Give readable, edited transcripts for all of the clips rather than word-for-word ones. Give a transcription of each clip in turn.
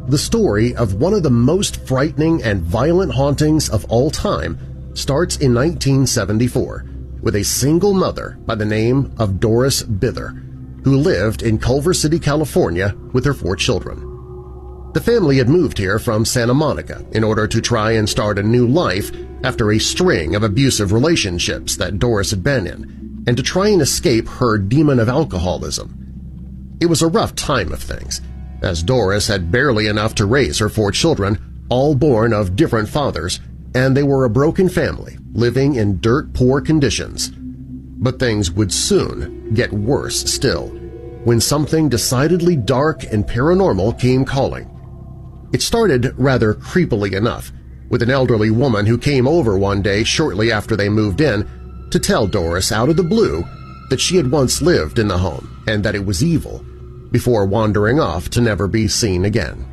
The story of one of the most frightening and violent hauntings of all time starts in 1974 with a single mother by the name of Doris Bither, who lived in Culver City, California with her 4 children. The family had moved here from Santa Monica in order to try and start a new life after a string of abusive relationships that Doris had been in, and to try and escape her demon of alcoholism. It was a rough time of things, as Doris had barely enough to raise her 4 children, all born of different fathers, and they were a broken family living in dirt-poor conditions. But things would soon get worse still, when something decidedly dark and paranormal came calling. It started rather creepily enough, with an elderly woman who came over one day shortly after they moved in to tell Doris out of the blue that she had once lived in the home and that it was evil, before wandering off to never be seen again.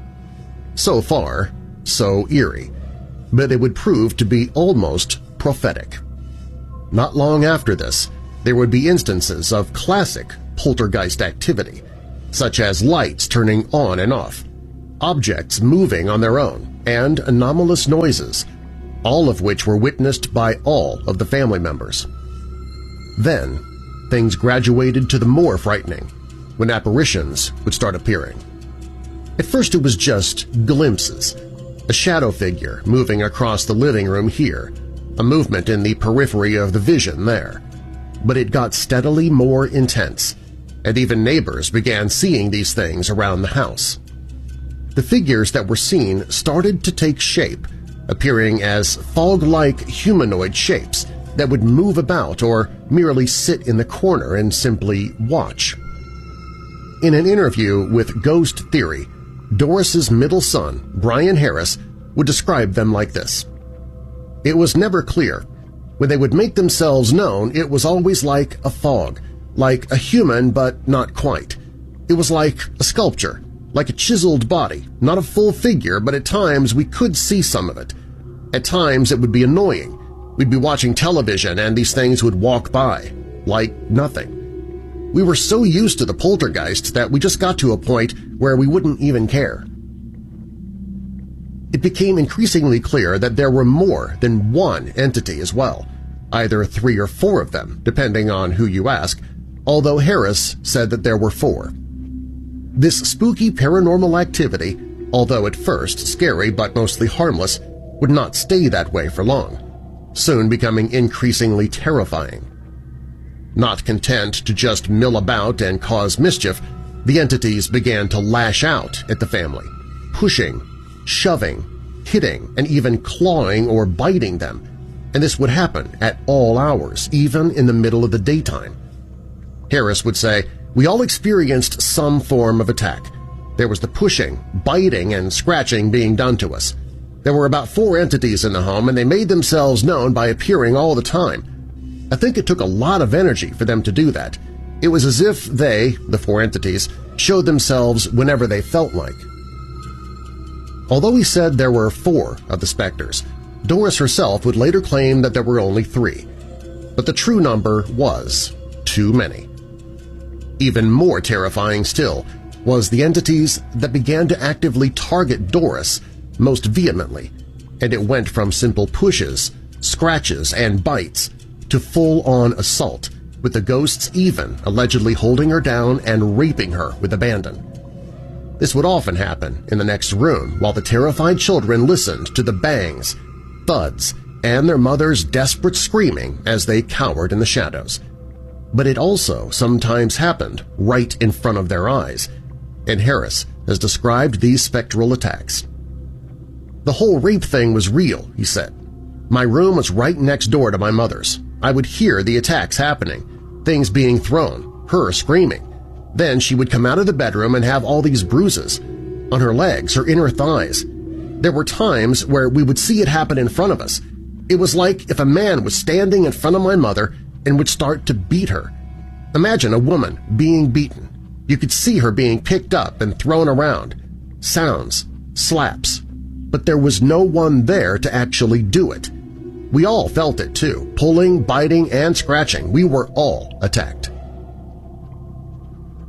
So far, so eerie, but it would prove to be almost prophetic. Not long after this, there would be instances of classic poltergeist activity, such as lights turning on and off, objects moving on their own, and anomalous noises, all of which were witnessed by all of the family members. Then, things graduated to the more frightening, when apparitions would start appearing. At first it was just glimpses, a shadow figure moving across the living room here, a movement in the periphery of the vision there. But it got steadily more intense, and even neighbors began seeing these things around the house. The figures that were seen started to take shape, appearing as fog-like humanoid shapes that would move about or merely sit in the corner and simply watch. In an interview with Ghost Theory, Doris's middle son, Brian Harris, would describe them like this. It was never clear. When they would make themselves known, it was always like a fog, like a human but not quite. It was like a sculpture, like a chiseled body, not a full figure, but at times we could see some of it. At times it would be annoying. We'd be watching television and these things would walk by, like nothing. We were so used to the poltergeists that we just got to a point where we wouldn't even care. It became increasingly clear that there were more than one entity as well, either 3 or 4 of them, depending on who you ask, although Harris said that there were 4. This spooky paranormal activity, although at first scary but mostly harmless, would not stay that way for long, soon becoming increasingly terrifying. Not content to just mill about and cause mischief, the entities began to lash out at the family, pushing, shoving, hitting, and even clawing or biting them, and this would happen at all hours, even in the middle of the daytime. Harris would say, "We all experienced some form of attack. There was the pushing, biting, and scratching being done to us. There were about 4 entities in the home, and they made themselves known by appearing all the time. I think it took a lot of energy for them to do that. It was as if they, the 4 entities, showed themselves whenever they felt like." Although he said there were 4 of the specters, Doris herself would later claim that there were only 3. But the true number was too many. Even more terrifying still was the entities that began to actively target Doris most vehemently, and it went from simple pushes, scratches, and bites to full-on assault, with the ghosts even allegedly holding her down and raping her with abandon. This would often happen in the next room while the terrified children listened to the bangs, thuds, and their mother's desperate screaming as they cowered in the shadows. But it also sometimes happened right in front of their eyes, and Harris has described these spectral attacks. "The whole rape thing was real," he said. "My room was right next door to my mother's. I would hear the attacks happening, things being thrown, her screaming. Then she would come out of the bedroom and have all these bruises on her legs, her inner thighs. There were times where we would see it happen in front of us. It was like if a man was standing in front of my mother and would start to beat her. Imagine a woman being beaten. You could see her being picked up and thrown around. Sounds, slaps. But there was no one there to actually do it. We all felt it too, pulling, biting, and scratching. We were all attacked."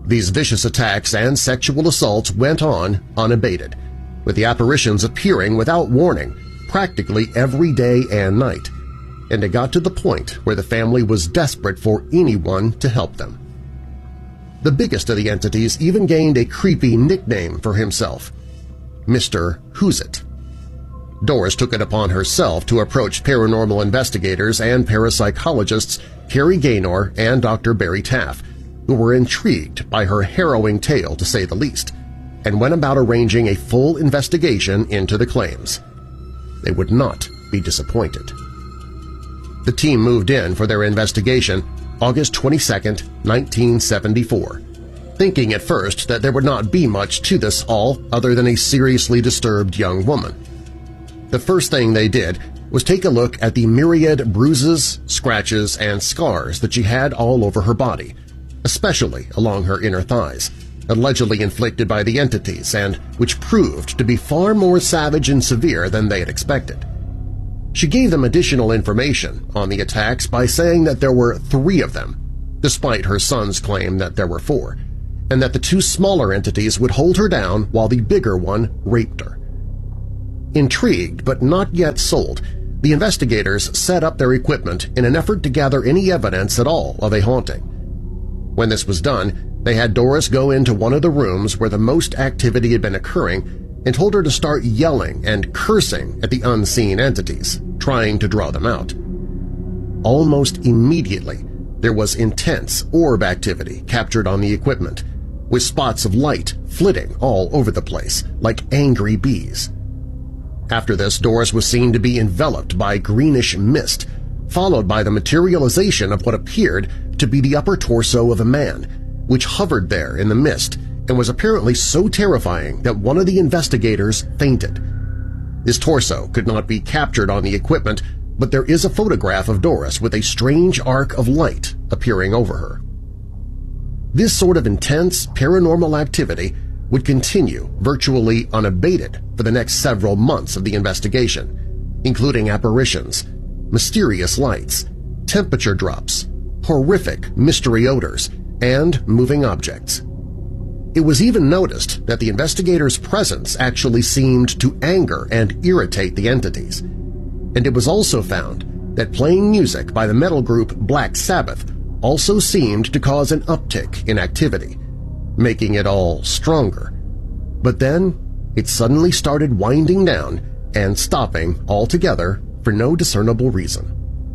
These vicious attacks and sexual assaults went on unabated, with the apparitions appearing without warning practically every day and night, and it got to the point where the family was desperate for anyone to help them. The biggest of the entities even gained a creepy nickname for himself, Mr. Who's-It. Doris took it upon herself to approach paranormal investigators and parapsychologists Carrie Gaynor and Dr. Barry Taff, who were intrigued by her harrowing tale to say the least, and went about arranging a full investigation into the claims. They would not be disappointed. The team moved in for their investigation August 22, 1974, thinking at first that there would not be much to this all other than a seriously disturbed young woman. The first thing they did was take a look at the myriad bruises, scratches, and scars that she had all over her body, especially along her inner thighs, allegedly inflicted by the entities and which proved to be far more savage and severe than they had expected. She gave them additional information on the attacks by saying that there were 3 of them, despite her son's claim that there were 4, and that the 2 smaller entities would hold her down while the bigger one raped her. Intrigued but not yet sold, the investigators set up their equipment in an effort to gather any evidence at all of a haunting. When this was done, they had Doris go into one of the rooms where the most activity had been occurring and told her to start yelling and cursing at the unseen entities, trying to draw them out. Almost immediately, there was intense orb activity captured on the equipment, with spots of light flitting all over the place like angry bees. After this, Doris was seen to be enveloped by greenish mist, followed by the materialization of what appeared to be the upper torso of a man, which hovered there in the mist and was apparently so terrifying that one of the investigators fainted. His torso could not be captured on the equipment, but there is a photograph of Doris with a strange arc of light appearing over her. This sort of intense paranormal activity would continue virtually unabated for the next several months of the investigation, including apparitions, mysterious lights, temperature drops, horrific mystery odors, and moving objects. It was even noticed that the investigators' presence actually seemed to anger and irritate the entities, and it was also found that playing music by the metal group Black Sabbath also seemed to cause an uptick in activity, making it all stronger. But then it suddenly started winding down and stopping altogether for no discernible reason.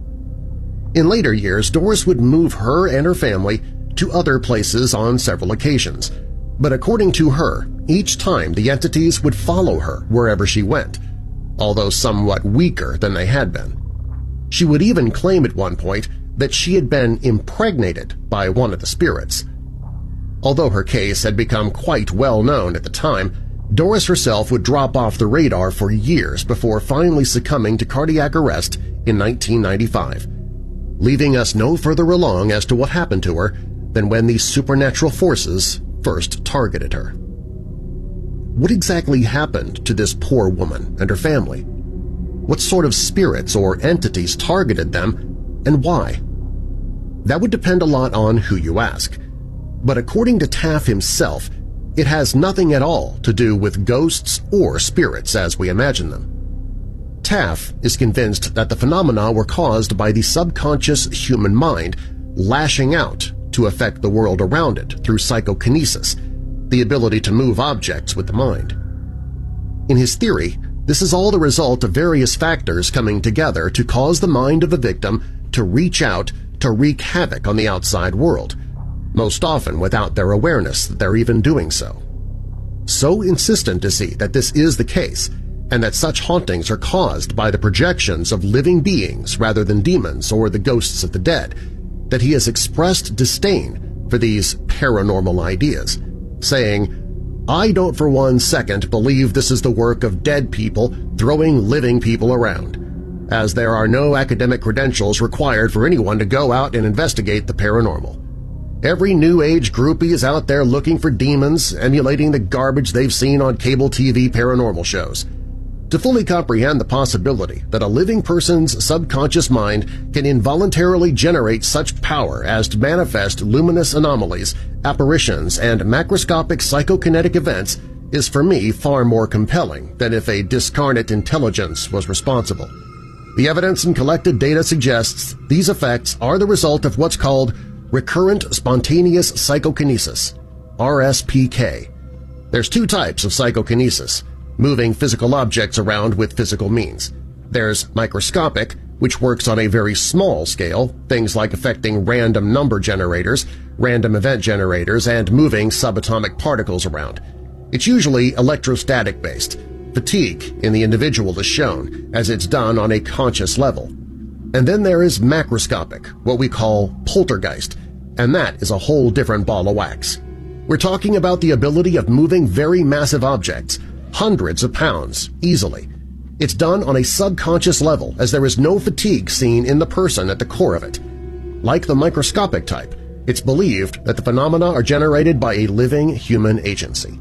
In later years, Doris would move her and her family to other places on several occasions, but according to her, each time the entities would follow her wherever she went, although somewhat weaker than they had been. She would even claim at one point that she had been impregnated by one of the spirits. Although her case had become quite well known at the time, Doris herself would drop off the radar for years before finally succumbing to cardiac arrest in 1995, leaving us no further along as to what happened to her than when these supernatural forces first targeted her. What exactly happened to this poor woman and her family? What sort of spirits or entities targeted them, and why? That would depend a lot on who you ask, but according to Taff himself, it has nothing at all to do with ghosts or spirits as we imagine them. Taff is convinced that the phenomena were caused by the subconscious human mind lashing out to affect the world around it through psychokinesis, the ability to move objects with the mind. In his theory, this is all the result of various factors coming together to cause the mind of the victim to reach out to wreak havoc on the outside world, most often without their awareness that they're even doing so. So insistent is he that this is the case, and that such hauntings are caused by the projections of living beings rather than demons or the ghosts of the dead, that he has expressed disdain for these paranormal ideas, saying, "I don't for 1 second believe this is the work of dead people throwing living people around, as there are no academic credentials required for anyone to go out and investigate the paranormal. Every New Age groupie is out there looking for demons, emulating the garbage they've seen on cable TV paranormal shows. To fully comprehend the possibility that a living person's subconscious mind can involuntarily generate such power as to manifest luminous anomalies, apparitions, and macroscopic psychokinetic events is for me far more compelling than if a discarnate intelligence was responsible. The evidence and collected data suggests these effects are the result of what's called recurrent spontaneous psychokinesis, RSPK. There's two types of psychokinesis: moving physical objects around with physical means. There's microscopic, which works on a very small scale, things like affecting random number generators, random event generators, and moving subatomic particles around. It's usually electrostatic-based. Fatigue in the individual is shown, as it's done on a conscious level. And then there is macroscopic, what we call poltergeist, and that is a whole different ball of wax. We're talking about the ability of moving very massive objects, hundreds of pounds, easily. It's done on a subconscious level, as there is no fatigue seen in the person at the core of it. Like the microscopic type, it's believed that the phenomena are generated by a living human agency.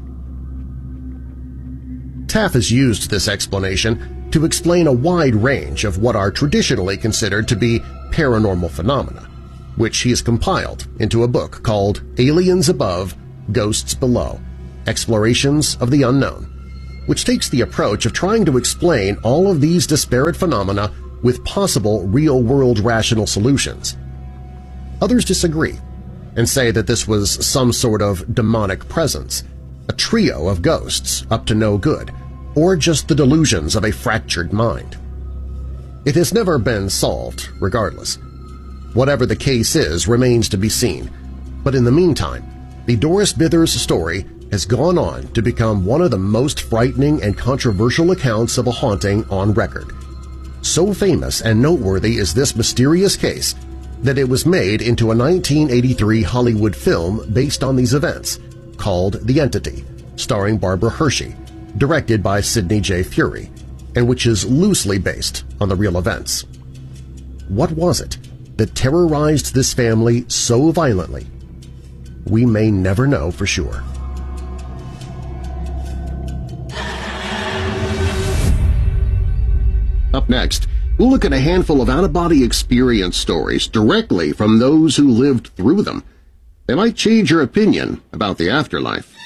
Taff has used this explanation to explain a wide range of what are traditionally considered to be paranormal phenomena, which he has compiled into a book called Aliens Above, Ghosts Below, Explorations of the Unknown, which takes the approach of trying to explain all of these disparate phenomena with possible real-world rational solutions. Others disagree and say that this was some sort of demonic presence, a trio of ghosts up to no good, or just the delusions of a fractured mind. It has never been solved, regardless. Whatever the case is remains to be seen, but in the meantime, the Doris Bithers story has gone on to become one of the most frightening and controversial accounts of a haunting on record. So famous and noteworthy is this mysterious case that it was made into a 1983 Hollywood film based on these events, called The Entity, starring Barbara Hershey, directed by Sidney J. Furie, and which is loosely based on the real events. What was it that terrorized this family so violently? We may never know for sure. Up next, we'll look at a handful of out-of-body experience stories directly from those who lived through them. They might change your opinion about the afterlife.